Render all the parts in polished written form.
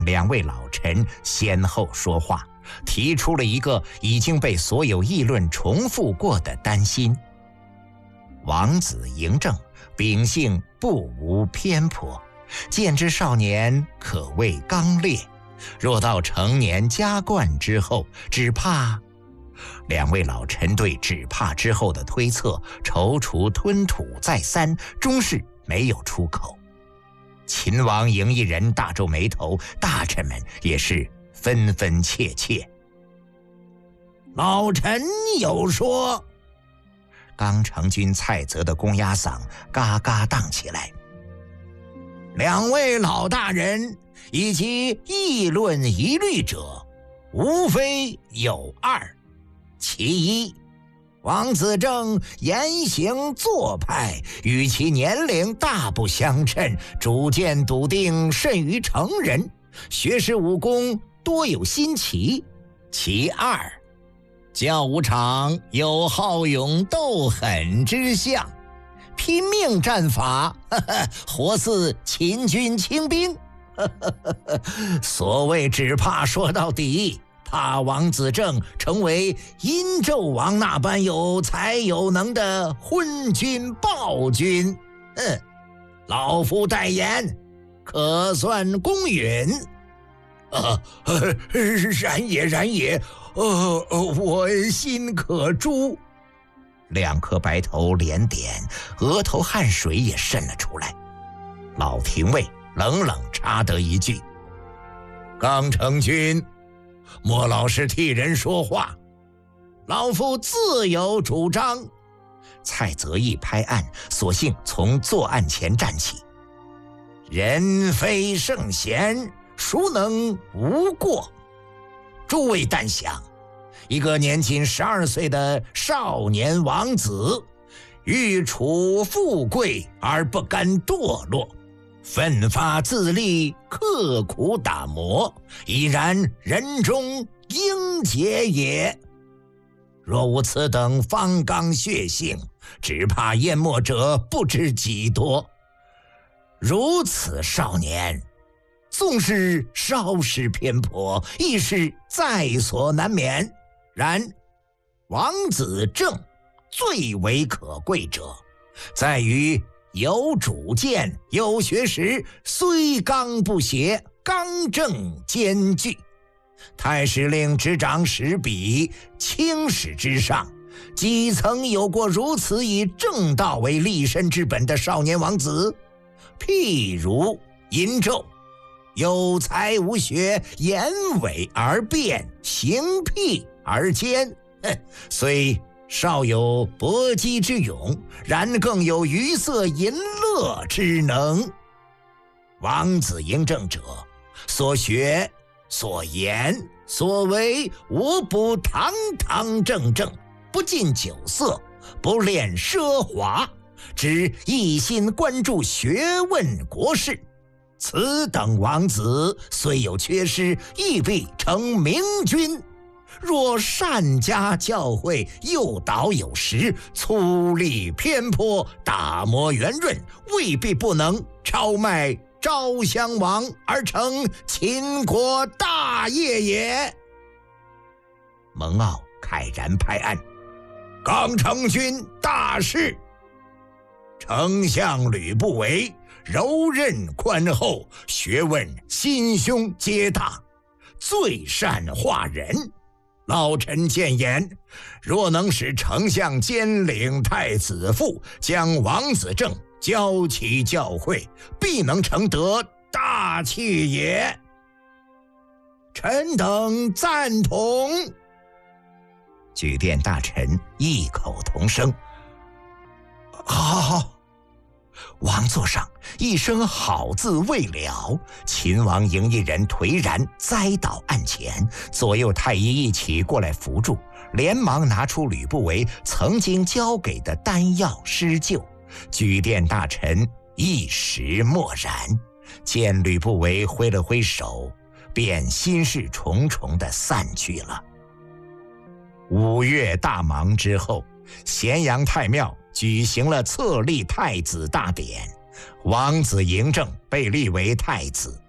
两位老臣先后说话，提出了一个已经被所有议论重复过的担心。王子嬴政秉性不无偏颇，见之少年可谓刚烈，若到成年加冠之后，只怕……两位老臣对只怕之后的推测踌躇吞吐再三，终是没有出口。秦王嬴一人大皱眉头，大臣们也是纷纷切切。 老臣有说。 刚成军蔡泽的公鸭嗓嘎嘎荡起来。 两位老大人以及议论一律者，无非有二：其一，王子正言行做派与其年龄大不相称，主见笃定甚于成人，学识武功多有新奇；其二，教武场有好勇斗狠之象，拼命战法，活似秦军轻兵。所谓只怕说到底，怕王子正成为殷纣王那般有才有能的昏君暴君。老夫代言，可算公允。然也，我心可诛。 两颗白头连点，额头汗水也渗了出来。老廷尉冷冷插得一句： 刚成军，莫老是替人说话，老夫自有主张。 蔡泽一拍案，索性从坐案前站起： 人非圣贤，孰能无过？诸位但想，一个年仅12岁的少年王子，欲处富贵而不甘堕落，奋发自立，刻苦打磨，已然人中英杰也。若无此等方刚血性，只怕淹没者不知几多。如此少年，纵是稍失偏颇，亦是在所难免。然王子正最为可贵者，在于有主见，有学识，虽刚不邪，刚正兼具。太史令执掌史笔，青史之上，几曾有过如此以正道为立身之本的少年王子？譬如殷纣，有才无学，言伪而辩，行辟而坚，虽少有搏击之勇，然更有娱色淫乐之能。王子嬴政者，所学所言所为，无不堂堂正正，不近酒色，不恋奢华，只一心关注学问国事。此等王子虽有缺失，亦必成明君。若善加教诲，诱导有时，粗粝偏颇，打磨圆润，未必不能超迈昭襄王而成秦国大业也。 蒙骜慨然拍案： 刚成军大事。丞相吕不韦柔韧宽厚，学问心胸皆大，最善化人。老臣谏言，若能使丞相兼领太子傅，将王子正教其教诲，必能成得大器也。臣等赞同。 举殿大臣异口同声： 好。 王座上一声好字未了，秦王嬴一人颓然栽倒案前，左右太医一起过来扶住，连忙拿出吕不韦曾经交给的丹药施救。举殿大臣一时默然，见吕不韦挥了挥手，便心事重重地散去了。5月大忙之后，咸阳太庙举行了册立太子大典，王子嬴政被立为太子，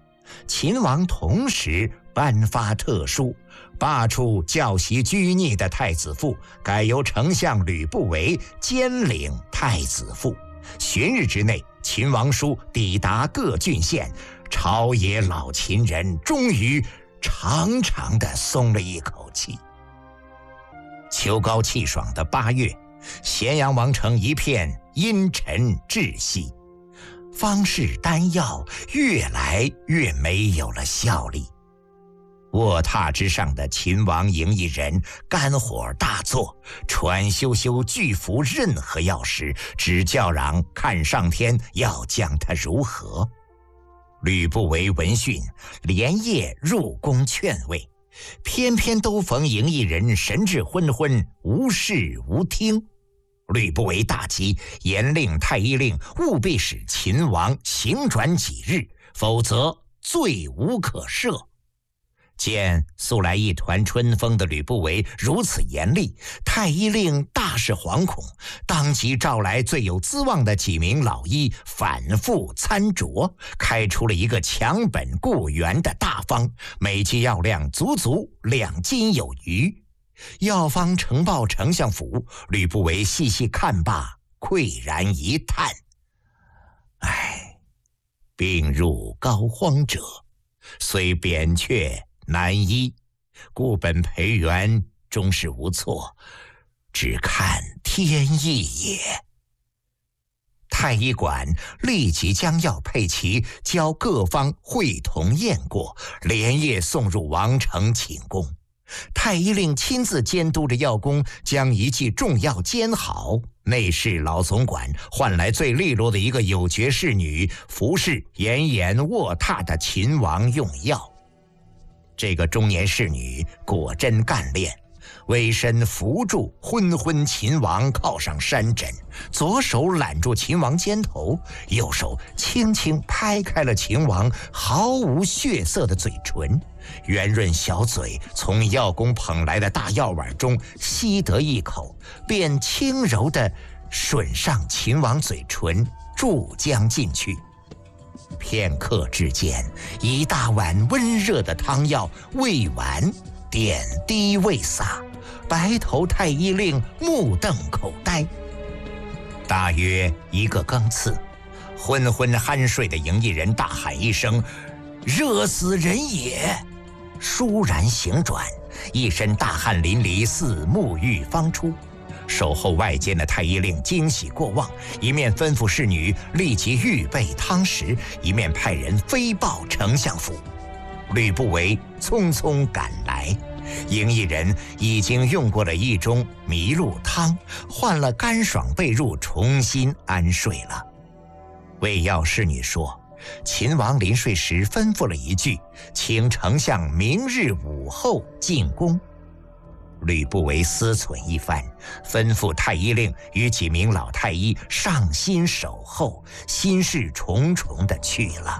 秦王同时颁发特书，罢黜教习拘逆的太子傅，改由丞相吕不韦兼领太子傅。旬日之内，秦王书抵达各郡县，朝野老秦人终于长长地松了一口气。秋高气爽的8月，咸阳王城一片阴沉窒息，方士丹药越来越没有了效力。卧榻之上的秦王嬴异人肝火大作，喘吁吁拒服任何药时，只叫嚷看上天要将他如何。吕不韦闻讯，连夜入宫劝慰，偏偏都逢嬴异人神志昏昏，无视无听。吕不韦大急，严令太医令务必使秦王行转几日，否则罪无可赦。见素来一团春风的吕不韦如此严厉，太医令大是惶恐，当即召来最有资望的几名老医，反复参酌，开出了一个强本固元的大方，每剂药量足足2斤有余。药方呈报丞相府，吕不韦细细看罢，喟然一叹：唉，病入膏肓者，虽扁鹊难医，故本培元终是无措，只看天意也。太医馆立即将药配齐，交各方会同验过，连夜送入王城请功。太医令亲自监督着药工，将一剂重药煎好。内侍老总管换来最利落的一个有爵侍女，服侍奄奄卧榻的秦王用药。这个中年侍女果真干练，微身扶住昏昏秦王，靠上山枕，左手揽住秦王肩头，右手轻轻拍开了秦王毫无血色的嘴唇，圆润小嘴从药工捧来的大药碗中吸得一口，便轻柔地吮上秦王嘴唇，注将进去。片刻之间，一大碗温热的汤药喂完，点滴未洒，白头太医令目瞪口呆。大约1个更次，昏昏酣睡的嬴异人大喊一声：“热死人也！”倏然醒转，一身大汗淋漓，似沐浴方出。守候外间的太医令惊喜过望，一面吩咐侍女立即预备汤食，一面派人飞报丞相府。吕不韦匆匆赶来，嬴异人已经用过了一盅麋鹿汤，换了干爽被褥，重新安睡了。卫药侍女说，秦王临睡时吩咐了一句，请丞相明日午后进宫。吕不韦思忖一番，吩咐太医令与几名老太医上心守候，心事重重地去了。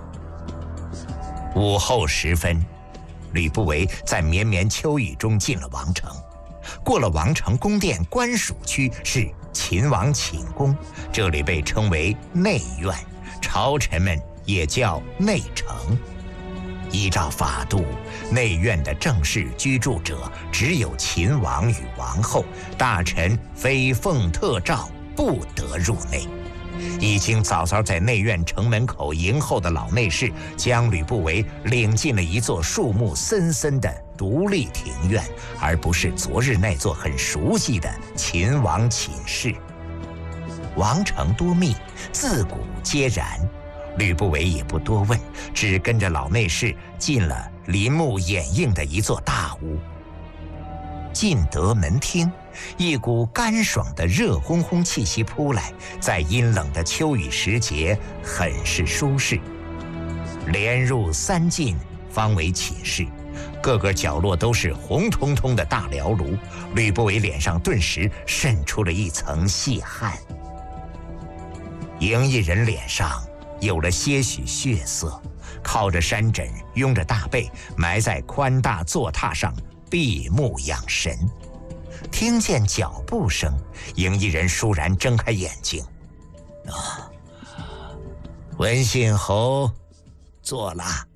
午后时分，吕不韦在绵绵秋雨中进了王城。过了王城宫殿官署区是秦王寝宫，这里被称为内院，朝臣们也叫内丞。依照法度，内院的正式居住者只有秦王与王后，大臣非奉特诏不得入内。已经早早在内院城门口迎候的老内侍，将吕不韦领进了一座树木森森的独立庭院，而不是昨日那座很熟悉的秦王寝室。王城多密，自古皆然。吕不韦也不多问，只跟着老内侍进了林木掩映的一座大屋。进得门厅，一股干爽的热烘烘气息扑来，在阴冷的秋雨时节很是舒适。连入3进，方为寝室，各个角落都是红彤彤的大燎炉，吕不韦脸上顿时渗出了一层细汗。嬴异人脸上有了些许血色，靠着山枕，拥着大被，埋在宽大坐榻上，闭目养神。听见脚步声，嬴异人倏然睁开眼睛。文信侯坐了。